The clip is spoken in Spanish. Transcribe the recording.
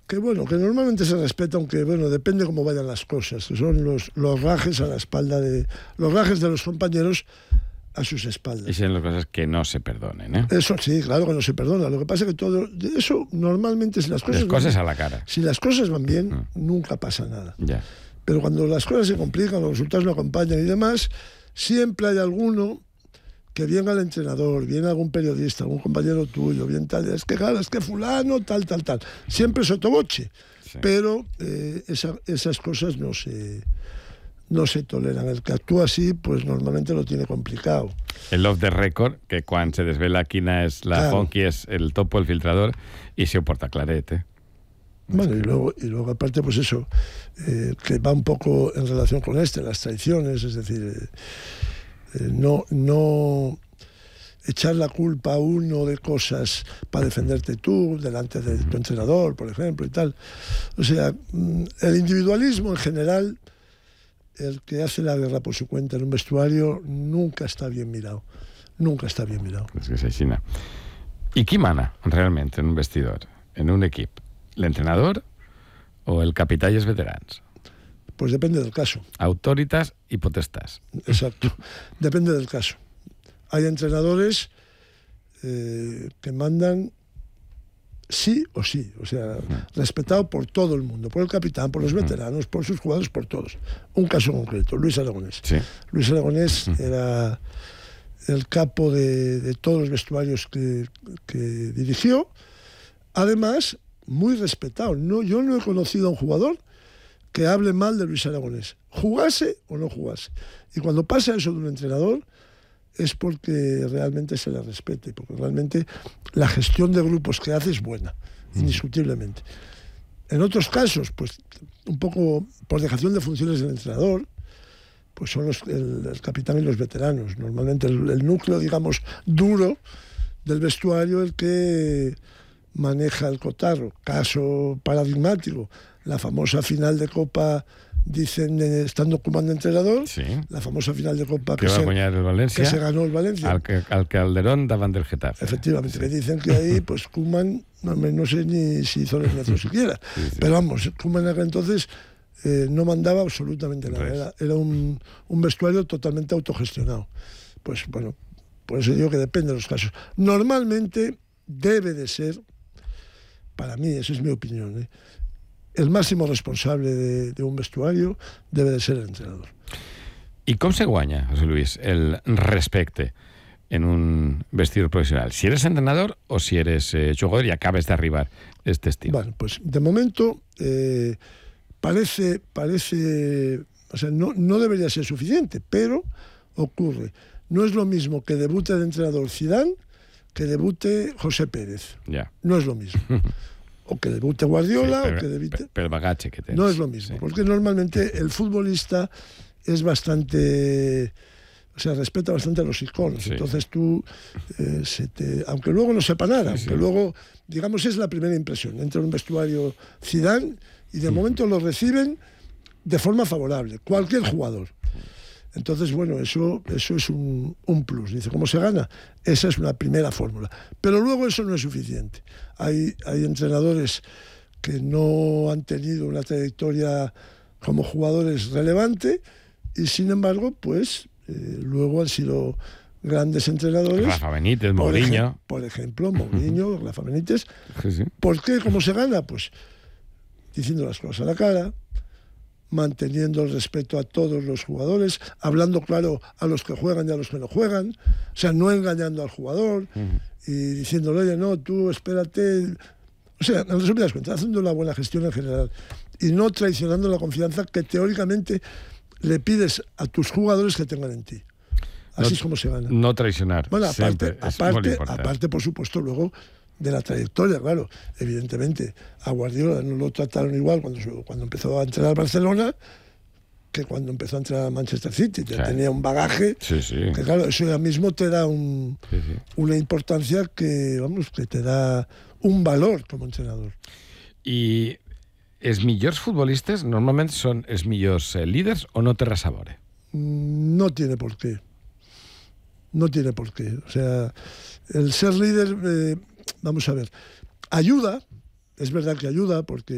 bueno, que normalmente se respeta, aunque bueno, depende cómo vayan las cosas, que son los rajes a la espalda los rajes de los compañeros a sus espaldas. Y son las cosas que no se perdonen, ¿eh? Eso sí, claro que no se perdona. Lo que pasa es que todo eso normalmente, si las cosas a la cara. Si las cosas van bien, nunca pasa nada. Ya. Pero cuando las cosas se complican, los resultados no acompañan y demás, siempre hay alguno que viene al entrenador, viene algún periodista, algún compañero tuyo, bien tal, es que claro, es que fulano, tal. Siempre sotoboche. Sí. Pero esas cosas no se toleran. El que actúa así, pues normalmente lo tiene complicado. El off the record, que cuando se desvela quina es la honky, es el topo, el filtrador, y se porta clarete. Bueno, y luego aparte, pues eso, que va un poco en relación con las traiciones, es decir, no echar la culpa a uno de cosas para defenderte tú, delante de tu entrenador, por ejemplo, y tal. O sea, el individualismo en general, el que hace la guerra por su cuenta en un vestuario, nunca está bien mirado. Nunca está bien mirado. Es que es així. ¿Y qui mana realmente en un vestidor, en un equipo? ¿L'entrenador o el capitán y los veteranos? Pues depende del caso. Autoritas y potestas. Exacto. Depende del caso. Hay entrenadores que mandan sí o sí, o sea, respetado por todo el mundo, por el capitán, por los veteranos, por sus jugadores, por todos. Un caso concreto, Luis Aragonés. Sí. Luis Aragonés era el capo de todos los vestuarios que dirigió. Además, muy respetado. Yo no he conocido a un jugador que hable mal de Luis Aragonés, jugase o no jugase. Y cuando pasa eso de un entrenador, es porque realmente se le respete, porque realmente la gestión de grupos que hace es buena, indiscutiblemente. En otros casos, pues un poco por dejación de funciones del entrenador, pues son el capitán y los veteranos. Normalmente el núcleo, digamos, duro del vestuario, el que maneja el cotarro. Caso paradigmático, la famosa final de Copa, dicen, estando Koeman de entrenador, sí. La famosa final de Copa que va a guanyar el València, que se ganó el Valencia. Al Calderón davant del Getafe. Efectivamente, sí. Que dicen que ahí, pues Koeman, no sé ni si hizo los metros siquiera, sí. Pero vamos, Koeman en aquel entonces no mandaba absolutamente nada, era un vestuario totalmente autogestionado. Pues bueno, por eso digo que depende de los casos. Normalmente debe de ser, para mí, esa es mi opinión, el máximo responsable de un vestuario debe de ser el entrenador. ¿Y cómo se guanya, José Luis, el respecte en un vestidor profesional? Si eres entrenador o si eres jugador y acabes de arribar a este estilo. Bueno, pues de momento parece, o sea, no debería ser suficiente, pero ocurre. No es lo mismo que debute de entrenador Zidane que debute José Pérez. Ya. No es lo mismo. O que debute Guardiola, sí, o que debute... Pero el bagaje que tienes. No es lo mismo, sí. Porque normalmente el futbolista es bastante... O sea, respeta bastante a los iconos. Sí. Entonces tú, aunque luego no sepa nada, aunque luego, digamos, es la primera impresión. Entra en un vestuario Zidane y de momento lo reciben de forma favorable, cualquier jugador. Entonces, bueno, eso es un plus. Dice, ¿cómo se gana? Esa es una primera fórmula. Pero luego eso no es suficiente. Hay entrenadores que no han tenido una trayectoria como jugadores relevante y, sin embargo, pues luego han sido grandes entrenadores. Rafa Benítez, Mourinho. Por ejemplo, Mourinho, Rafa Benítez. Sí. ¿Por qué? ¿Cómo se gana? Pues diciendo las cosas a la cara, manteniendo el respeto a todos los jugadores, hablando claro a los que juegan y a los que no juegan, o sea, no engañando al jugador y diciéndole, oye, no, tú espérate, o sea, en resumidas cuentas, haciendo una buena gestión en general y no traicionando la confianza que teóricamente le pides a tus jugadores que tengan en ti. Así es como se gana. No traicionar. Bueno, aparte, por supuesto, luego de la trayectoria, claro, evidentemente a Guardiola no lo trataron igual cuando empezó a entrenar Barcelona que cuando empezó a entrenar a Manchester City. Ya tenía un bagaje que, claro, eso ya mismo te da una importancia que te da un valor como entrenador. I els millors futbolistes normalment són els millors líders o no té res a veure? No tiene por qué. No tiene por qué. O sea, el ser líder... vamos a ver, ayuda, es verdad que ayuda porque